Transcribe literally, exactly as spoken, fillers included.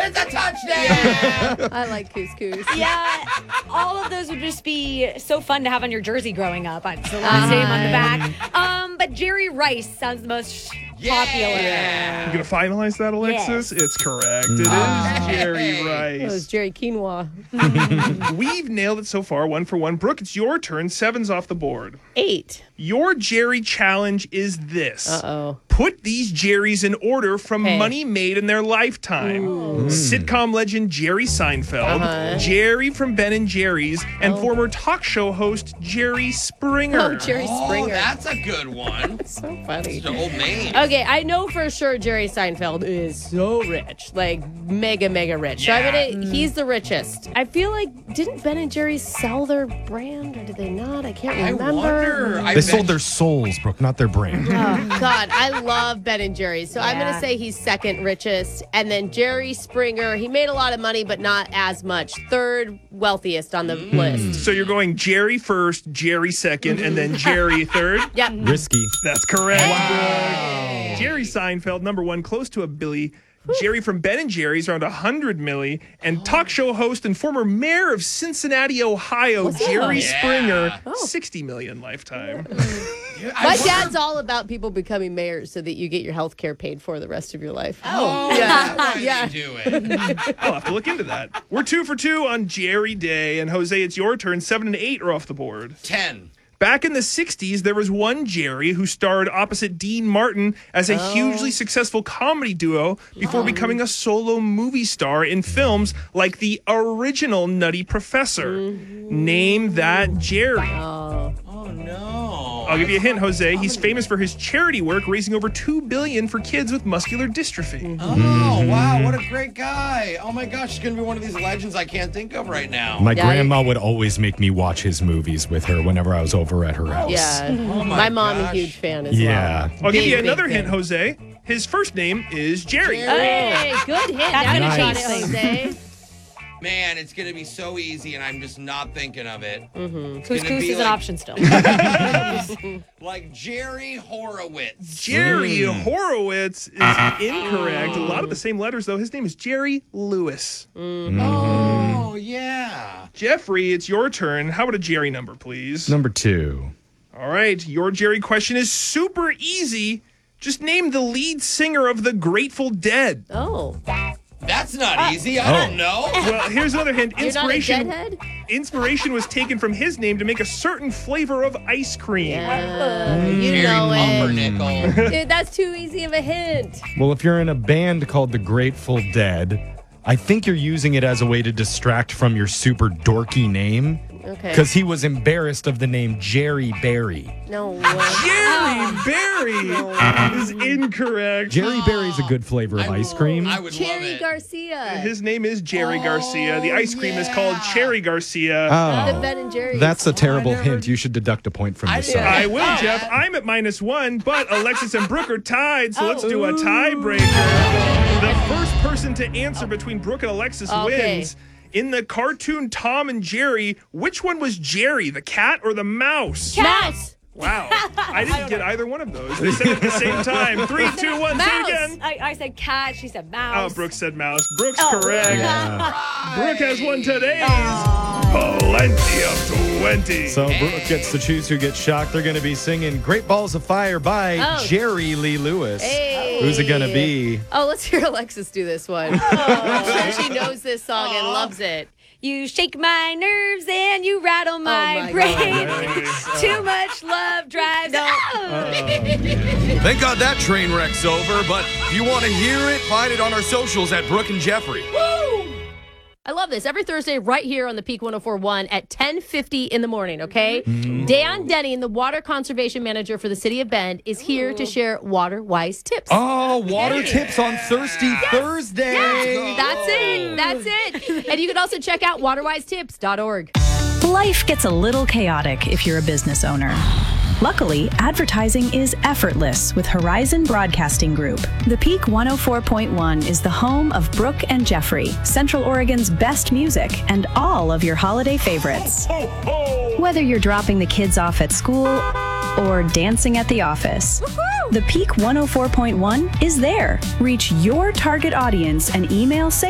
It's a touchdown. I like couscous. Yeah, all of those would just be so fun to have on your jersey growing up. It's the last name on the back. Um, but Jerry Rice sounds the most Yeah. popular. You gonna finalize that, Alexis? Yes. It's correct. It is Jerry It was Rice. Jerry Quinoa. We've nailed it so far, one for one. Brooke, it's your turn. Seven's off the board. Eight. Your Jerry challenge is this. Uh-oh. Put these Jerrys in order from Okay. money made in their lifetime. Sitcom legend Jerry Seinfeld, Uh-huh. Jerry from Ben and Jerry's, and former talk show host Jerry Springer. Oh, Jerry Oh, Springer. that's a good one. so funny. It's an old name. Okay, I know for sure Jerry Seinfeld is so rich, like mega, mega rich. So Yeah. I'm gonna, he's the richest. I feel like, didn't Ben and Jerry's sell their brand or did they not? I can't I remember. wonder. I They bet- sold their souls, Brooke, not their brand. Oh, God, I love Ben and Jerry's. So I'm Yeah. going to say he's second richest. And then Jerry Springer, he made a lot of money, but not as much. Third wealthiest on the list. So you're going Jerry first, Jerry second, and then Jerry third? Yep. Risky. That's correct. Brooke. Jerry Seinfeld, number one, close to a billy. Jerry from Ben and Jerry's, around one hundred milli. And talk show host and former mayor of Cincinnati, Ohio, Jerry Yeah. Springer, Oh. sixty million lifetime. Yeah, I My wonder- dad's all about people becoming mayors so that you get your health care paid for the rest of your life. Oh, Yeah. yeah. Why Yeah. do you do it? I'll have to look into that. We're two for two on Jerry Day. And Jose, it's your turn. Seven and eight are off the board. Ten. Back in the sixties, there was one Jerry who starred opposite Dean Martin as a hugely successful comedy duo before becoming a solo movie star in films like the original Nutty Professor. Name that Jerry. Oh. Oh, no. I'll give you a hint, Jose. He's famous for his charity work, raising over two billion dollars for kids with muscular dystrophy. Oh, wow. What a great guy. Oh, my gosh. He's going to be one of these legends I can't think of right now. My Yeah, grandma would always make me watch his movies with her whenever I was over at her house. Yeah. Oh, my my mom gosh. a huge fan as Yeah. well. I'll give Big, you big another fan. hint, Jose. His first name is Jerry. Hey, good hint. Now gonna you got it, change Jose. Man, it's going to be so easy, and I'm just not thinking of it. Couscous be is an like- option still. Like Jerry Horowitz. Jerry Horowitz is incorrect. A lot of the same letters, though. His name is Jerry Lewis. Oh, yeah. Jeffrey, it's your turn. How about a Jerry number, please? Number two. All right, your Jerry question is super easy. Just name the lead singer of the Grateful Dead. Oh. That's not easy. I don't know. Well, here's another hint. You're not a Inspiration deadhead? Inspiration was taken from his name to make a certain flavor of ice cream. Yeah, you Jerry know it. Pumpernickel. Dude, that's too easy of a hint. Well, if you're in a band called the Grateful Dead, I think you're using it as a way to distract from your super dorky name. Okay. Because he was embarrassed of the name Jerry Berry. No way. Jerry Berry is incorrect. Jerry Berry's a good flavor of ice cream. I would love Cherry it. Garcia. His name is Jerry Garcia. The ice cream is yeah. called Cherry Garcia. the Oh, Ben and Jerry's. that's a terrible never- hint. You should deduct a point from I this didn't- side. I will, Jeff. I'm at minus one, but Alexis and Brooke are tied, so let's do a tiebreaker. The first person to answer between Brooke and Alexis Okay. wins. In the cartoon Tom and Jerry, which one was Jerry, the cat or the mouse? Mouse. Wow. I didn't get either one of those. They said it at the same time. Three, two, one, say Mouse. it again. I, I said cat. She said Oh, mouse. Brooke said mouse. Brooke's Oh. correct. Yeah. Brooke has won today's plenty of twenty. So Brooke gets to choose who gets shocked. They're going to be singing Great Balls of Fire by Oh. Jerry Lee Lewis. Hey. Who's it going to be? Oh, let's hear Alexis do this one. I'm sure she knows this song and loves it. You shake my nerves and you rattle my, my brain. God. Too much love drives. Oh. Thank God that train wreck's over, but if you want to hear it, find it on our socials at Brooke and Jeffrey. I love this. Every Thursday right here on the Peak one oh four point one at ten fifty in the morning, okay? Dan Denny, the water conservation manager for the city of Bend, is here to share water-wise tips. Oh, water tips on Thirsty Thursday. That's it. That's it. And you can also check out water wise tips dot org. Life gets a little chaotic if you're a business owner. Luckily, advertising is effortless with Horizon Broadcasting Group. The Peak one oh four point one is the home of Brooke and Jeffrey, Central Oregon's best music, and all of your holiday favorites. Whether you're dropping the kids off at school or dancing at the office, the Peak one oh four point one is there. Reach your target audience and email